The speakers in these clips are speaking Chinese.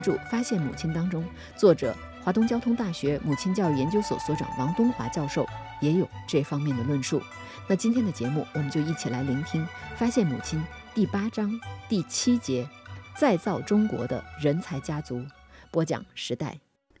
著《发现母亲》当中，作者华东交通大学母亲教育研究所所长王东华教授也有这方面的论述。那今天的节目，我们就一起来聆听《发现母亲》第8章第7节，再造中国的人才家族。播讲时代。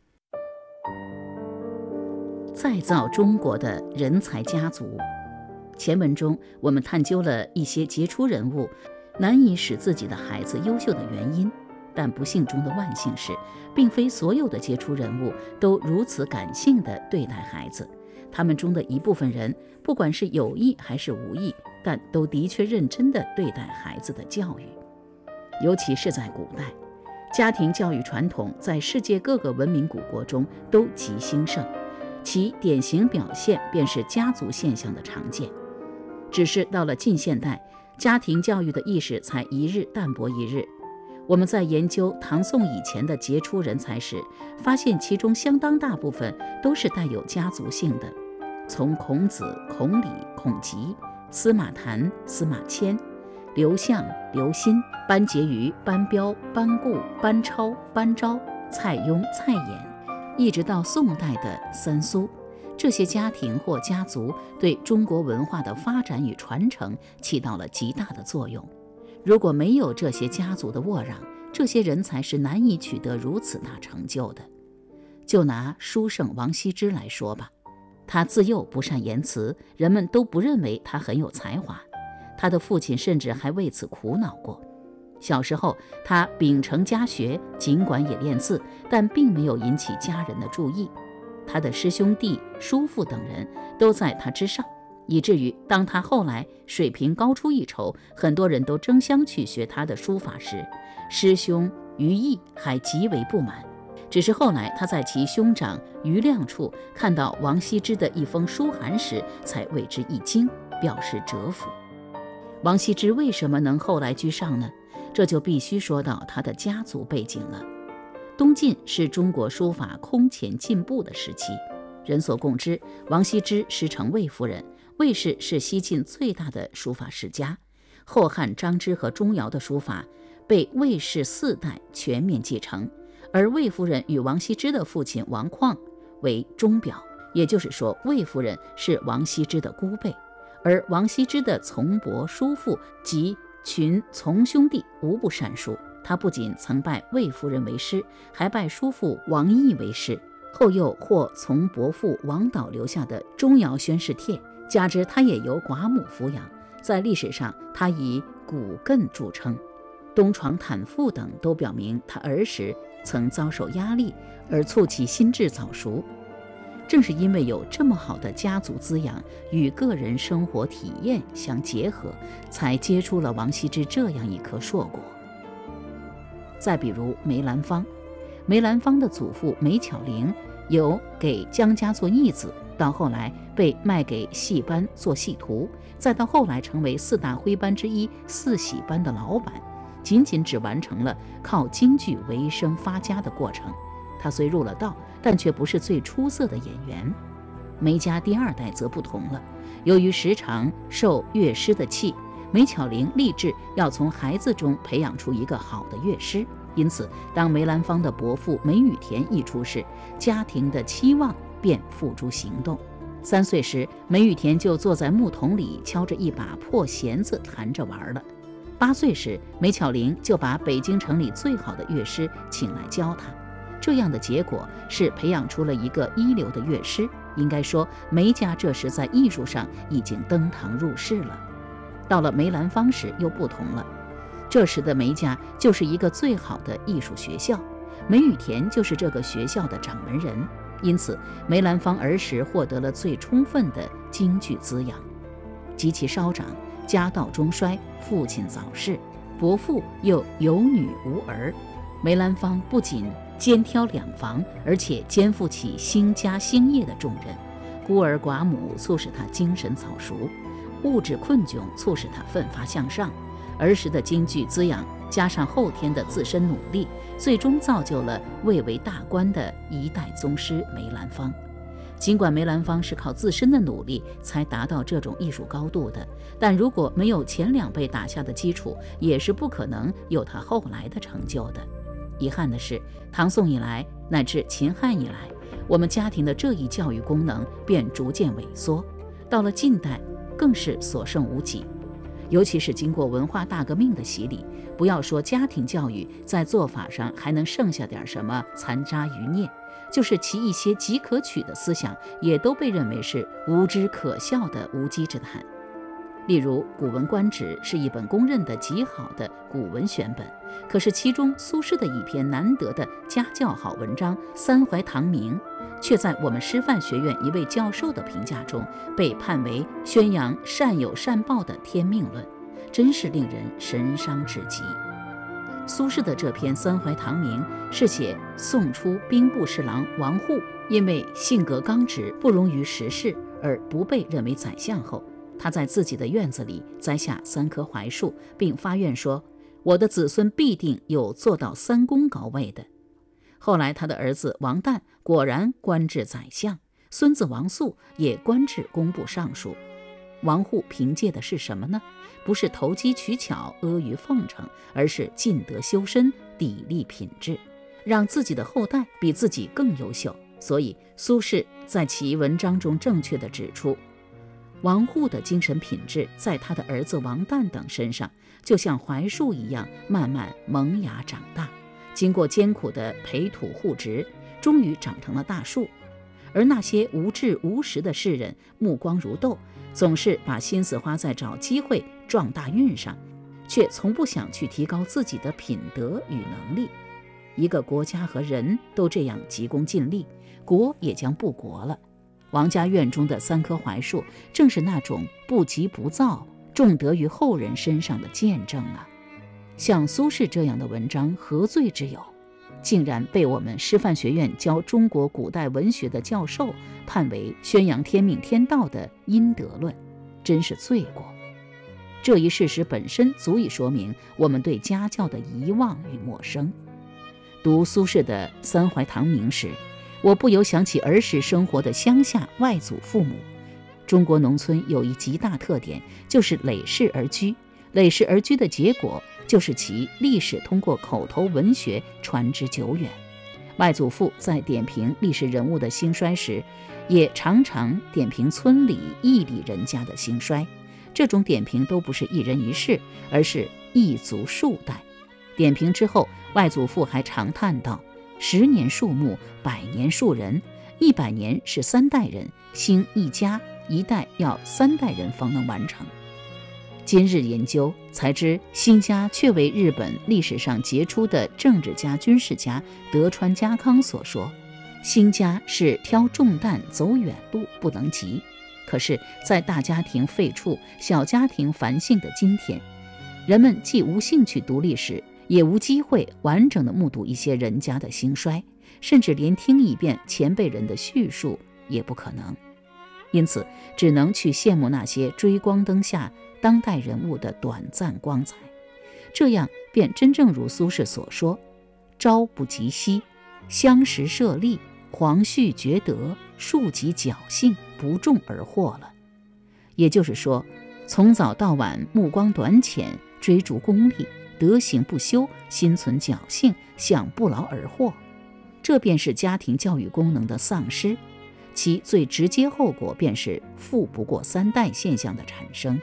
再造中国的人才家族。前文中，我们探究了一些杰出人物难以使自己的孩子优秀的原因，但不幸中的万幸是，并非所有的杰出人物都如此感性地对待孩子。他们中的一部分人，不管是有意还是无意，但都的确认真地对待孩子的教育。尤其是在古代，家庭教育传统在世界各个文明古国中都极兴盛，其典型表现便是家族现象的常见。只是到了近现代，家庭教育的意识才一日淡薄一日。我们在研究唐宋以前的杰出人才时，发现其中相当大部分都是带有家族性的。从孔子、孔鲤、孔伋、司马谈、司马迁、刘向、刘歆、班婕妤、班彪、班固、班超、班昭、蔡邕、蔡琰，一直到宋代的三苏，这些家庭或家族对中国文化的发展与传承起到了极大的作用。如果没有这些家族的沃壤，这些人才是难以取得如此大成就的。就拿书圣王羲之来说吧，他自幼不善言辞，人们都不认为他很有才华，他的父亲甚至还为此苦恼过。小时候他秉承家学，尽管也练字，但并没有引起家人的注意。他的师兄弟、叔父等人都在他之上，以至于当他后来水平高出一筹，很多人都争相去学他的书法时，师兄于毅还极为不满。只是后来他在其兄长于亮处看到王羲之的一封书函时，才为之一惊，表示折服。王羲之为什么能后来居上呢？这就必须说到他的家族背景了。东晋是中国书法空前进步的时期，人所共知，王羲之师承魏夫人，魏氏是西晋最大的书法世家。后汉张芝和钟繇的书法被魏氏4代全面继承，而魏夫人与王羲之的父亲王旷为钟表，也就是说，魏夫人是王羲之的姑辈，而王羲之的从伯、叔父及群从兄弟无不善书。他不仅曾拜魏夫人为师，还拜叔父王毅为师，后又获从伯父王导留下的钟繇宣誓帖，加之他也由寡母抚养，在历史上他以骨艮著称。东床坦腹等都表明他儿时曾遭受压力，而促其心智早熟。正是因为有这么好的家族滋养与个人生活体验相结合，才结出了王羲之这样一颗硕果。再比如梅兰芳，梅兰芳的祖父梅巧玲有给姜家做义子，到后来被卖给戏班做戏徒，再到后来成为4大徽班之一四喜班的老板，仅只完成了靠京剧为生发家的过程。他虽入了道，但却不是最出色的演员。梅家第2代则不同了，由于时常受乐师的气，梅巧玲立志要从孩子中培养出一个好的乐师，因此当梅兰芳的伯父梅雨田一出世，家庭的期望便付诸行动。3岁时，梅雨田就坐在木桶里敲着一把破弦子弹着玩了。8岁时，梅巧玲就把北京城里最好的乐师请来教他。这样的结果是培养出了一个一流的乐师，应该说梅家这时在艺术上已经登堂入室了。到了梅兰芳时又不同了，这时的梅家就是一个最好的艺术学校，梅雨田就是这个学校的掌门人，因此梅兰芳儿时获得了最充分的京剧滋养。及其稍长，家道中衰，父亲早逝，伯父又有女无儿，梅兰芳不仅肩挑2房，而且肩负起兴家兴业的重任。孤儿寡母促使他精神早熟，物质困窘促使他奋发向上。儿时的京剧滋养加上后天的自身努力，最终造就了蔚为大观的一代宗师梅兰芳。尽管梅兰芳是靠自身的努力才达到这种艺术高度的，但如果没有前2辈打下的基础，也是不可能有他后来的成就的。 遗憾的是，唐宋以来乃至秦汉以来，我们家庭的这一教育功能便逐渐萎缩，到了近代更是所剩无几。尤其是经过文化大革命的洗礼，不要说家庭教育在做法上还能剩下点什么残渣余孽，就是其一些极可取的思想，也都被认为是无知可笑的无稽之谈。例如《古文观止》是一本公认的极好的古文选本，可是其中苏轼的一篇难得的家教好文章《三槐堂铭》，却在我们师范学院一位教授的评价中被判为宣扬善有善报的天命论，真是令人神伤至极。苏轼的这篇《三槐堂铭》是写宋初兵部侍郎王护因为性格刚直，不容于时事，而不被认为宰相后，他在自己的院子里栽下3棵槐树，并发愿说：“我的子孙必定有做到3公高位的。”后来他的儿子王旦果然官至宰相，孙子王肃也官至工部尚书。王护凭借的是什么呢？不是投机取巧、阿谀奉承，而是尽德修身、砥砺品质，让自己的后代比自己更优秀。所以苏轼在其文章中正确地指出，王护的精神品质在他的儿子王旦等身上，就像槐树一样慢慢萌芽长大，经过艰苦的培土护植，终于长成了大树。而那些无智无识的士人，目光如豆，总是把心思花在找机会壮大运上，却从不想去提高自己的品德与能力。一个国家和人都这样急功近利，国也将不国了。王家院中的3棵槐树，正是那种不急不躁、重德于后人身上的见证啊！像苏轼这样的文章，何罪之有？竟然被我们师范学院教中国古代文学的教授判为宣扬天命天道的阴德论，真是罪过。这一事实本身足以说明我们对家教的遗忘与陌生。读苏轼的《三槐堂铭》时，我不由想起儿时生活的乡下外祖父母。中国农村有一极大特点，就是累世而居。累世而居的结果，就是其历史通过口头文学传之久远。外祖父在点评历史人物的兴衰时，也常常点评村里义里人家的兴衰。这种点评都不是一人一事，而是一族数代。点评之后，外祖父还长叹道：“10年树木，100年树人，100年是3代人，兴一家1代要3代人方能完成。”今日研究才知，兴家确为日本历史上杰出的政治家、军事家德川家康所说。兴家是挑重担走远路不能急，可是在大家庭废黜、小家庭繁兴的今天，人们既无兴趣读历史，也无机会完整地目睹一些人家的兴衰，甚至连听一遍前辈人的叙述也不可能。因此只能去羡慕那些追光灯下当代人物的短暂光彩，这样便真正如苏轼所说：“朝不及夕，相识设立，黄煦觉德，庶几侥幸，不重而获了。”也就是说，从早到晚目光短浅，追逐功利，德行不修，心存侥幸，想不劳而获，这便是家庭教育功能的丧失，其最直接后果便是富不过3代现象的产生。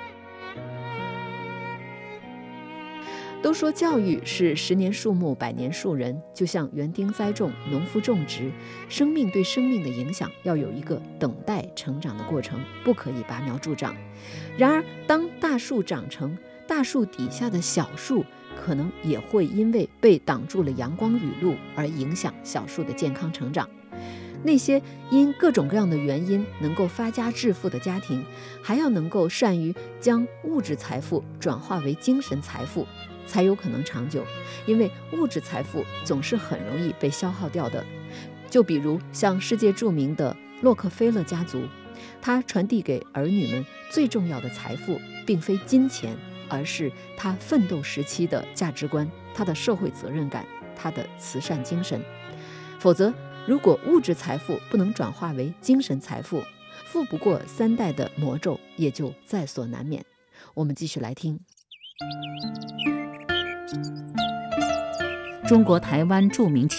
都说教育是10年树木100年树人，就像园丁栽种、农夫种植，生命对生命的影响要有一个等待成长的过程，不可以拔苗助长。然而当大树长成，大树底下的小树可能也会因为被挡住了阳光雨露而影响小树的健康成长。那些因各种各样的原因能够发家致富的家庭，还要能够善于将物质财富转化为精神财富，才有可能长久。因为物质财富总是很容易被消耗掉的。就比如像世界著名的洛克菲勒家族，他传递给儿女们最重要的财富并非金钱，而是他奋斗时期的价值观，他的社会责任感，他的慈善精神。否则如果物质财富不能转化为精神财富，富不过3代的魔咒也就在所难免。我们继续来听。 中国台湾著名